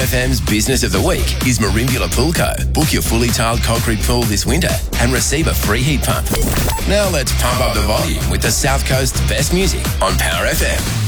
FM's Business of the Week is Marimbula Poolco. Book your fully tiled concrete pool this winter and receive a free heat pump. Now let's pump up the volume with the South Coast's best music on Power FM.